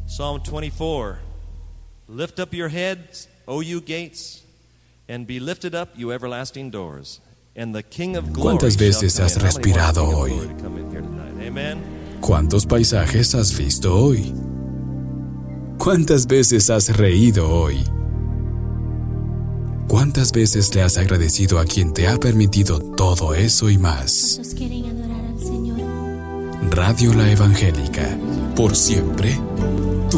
Psalm 24. Lift up your heads, O you gates, and be lifted up, you everlasting doors. And the King of glory ¿Cuántas veces shall has come in. respirado How many want the hoy? King of glory to come in here tonight? Amen. ¿Cuántos paisajes has visto hoy? ¿Cuántas veces has reído hoy? ¿Cuántas veces le has agradecido a quien te ha permitido todo eso y más? ¿Cuántos quieren adorar al Señor? Radio La Evangélica, por siempre